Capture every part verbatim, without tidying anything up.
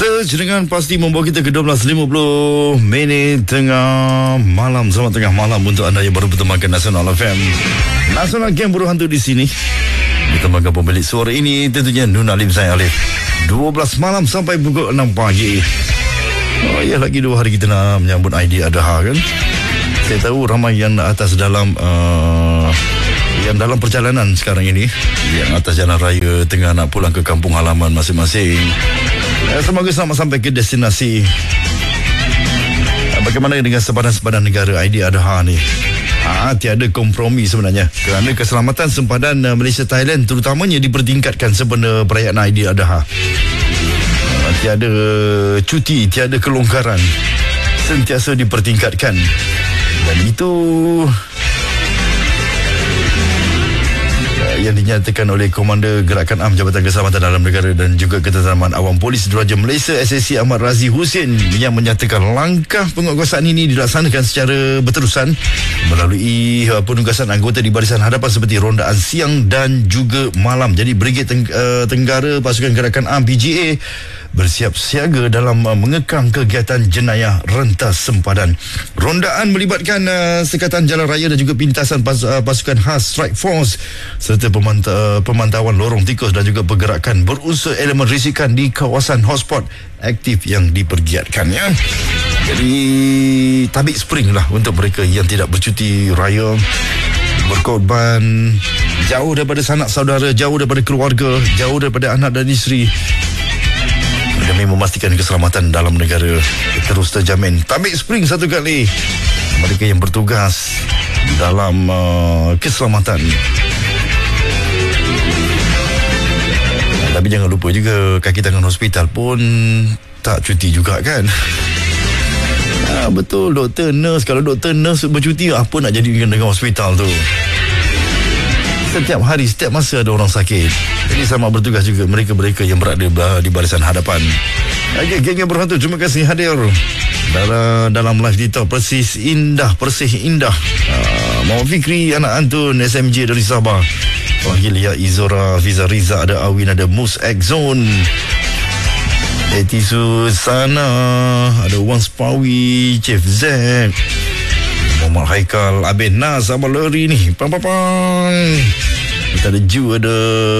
Surge dengan pasti membawa kita ke dua belas lima puluh minit tengah malam. Selamat tengah malam untuk anda yang baru bertemankan Nasional F M. Nasional Game Buruh Hantu di sini. Ditembangkan pemilik suara ini tentunya Nun Alim, saya Alif. dua belas malam sampai pukul enam pagi. Oh ya, lagi dua hari kita nak menyambut Aidiladha kan. Saya tahu ramai yang atas dalam uh, yang dalam perjalanan sekarang ini, yang atas jalan raya tengah nak pulang ke kampung halaman masing-masing. Uh, semoga selamat sampai ke destinasi. Uh, bagaimana dengan sepadan-sepadan negara Aidiladha ni? Ah, tiada kompromi sebenarnya, kerana keselamatan sempadan uh, Malaysia Thailand terutamanya dipertingkatkan sempena perayaan Aidiladha. Uh, tiada cuti, tiada kelonggaran, sentiasa dipertingkatkan. Dan itu yang dinyatakan oleh Komander Gerakan Am Jabatan Keselamatan Dalam Negara dan juga Ketenteraman Awam Polis Diraja Malaysia S A C Ahmad Razi Hussein, yang menyatakan langkah penguatkuasaan ini dilaksanakan secara berterusan melalui penugasan anggota di barisan hadapan seperti rondaan siang dan juga malam. Jadi Brigade Teng- uh, Tenggara Pasukan Gerakan Am P G A bersiap siaga dalam uh, mengekang kegiatan jenayah rentas sempadan. Rondaan melibatkan uh, Sekatan Jalan Raya dan juga pintasan pas, uh, pasukan khas Strike Force serta pemanta- uh, pemantauan lorong tikus dan juga pergerakan berunsur elemen risikan di kawasan hotspot aktif yang dipergiatkan ya. Jadi tabik spring lah untuk mereka yang tidak bercuti raya, berkorban jauh daripada sanak saudara, jauh daripada keluarga, jauh daripada anak dan isteri, demi memastikan keselamatan dalam negara terus terjamin. Tabik spring satu kali mereka yang bertugas dalam uh, keselamatan. Tapi jangan lupa juga kaki tangan hospital pun tak cuti juga kan. Ha, betul, doktor, nurse. Kalau doktor, nurse bercuti, apa nak jadi dengan hospital tu? Setiap hari, setiap masa ada orang sakit. Jadi sama bertugas juga mereka-mereka yang berada di barisan hadapan. Okey, geng yang berhantu, terima kasih hadir dalam, dalam live di Top Persis Indah, Persih Indah. uh, Muhammad Fikri, anak Antun, S M J dari Sabah. Panggil ya Izora, Fiza Riza, ada Awin, ada Mus Exxon, Etisu Sana, ada Wan Spawi, Chef Zack, Muhammad Haikal, Abin Nas, Abang Lori ni, pang pang pang. Kita ada Ju, ada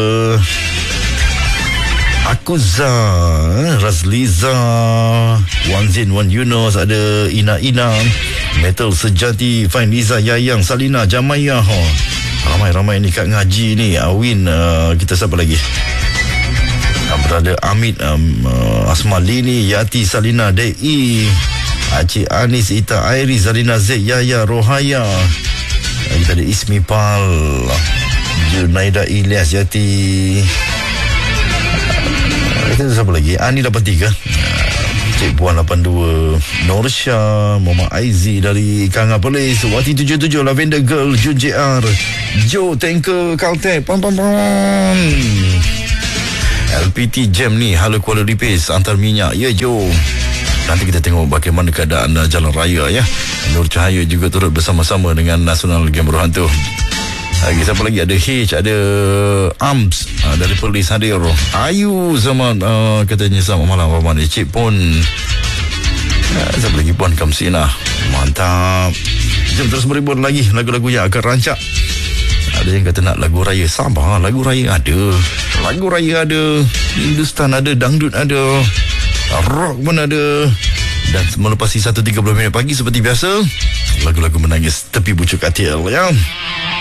Akuza, Razliza, Wan Zin, Wan Yunus, ada Ina Ina, Metal Sejati, Fain Liza, Yayang, Salina, Jamaya. Ha. Ramai-ramai ni kat ngaji ni. Awin, uh, kita siapa lagi? Berada Amit, um, uh, Asma Lini, Yati, Salina, Dei, Acik Anis, Ita Airi, Zalina Z, Yaya, Rohaya. Uh, kita ada Ismi Pal, Junaida Ilyas, Yati. Uh, kita siapa lagi? Ani lapan tiga. Cik Puan lapan dua, Norsha, Muhammad Aizi dari Kanga Polis, Wati tujuh tujuh, Lavender Girl, Jun J R, Joe Tanker Caltech, pam pam pam. L P T Jam ni, halo Kuala Lipis, antar minyak. Ya Joe, nanti kita tengok bagaimana keadaan jalan raya ya. Nur Cahaya juga turut bersama-sama dengan Nasional Game Buruh Hantu. Lagi siapa lagi? Ada H, ada Arms uh, dari Perlis hadir. Ayu sama uh, katanya selamat malam Abang Cik pun. Uh, siapa lagi? Puan Kamsina. Mantap. Jom terus beribun lagi lagu-lagu yang akan rancak. Ada yang kata nak lagu raya. Sabar, lagu raya ada. Lagu raya ada, Hindustan ada, dangdut ada, rock pun ada. Dan melepasi satu tiga puluh minit pagi seperti biasa, lagu-lagu menangis tepi bucuk katil ya.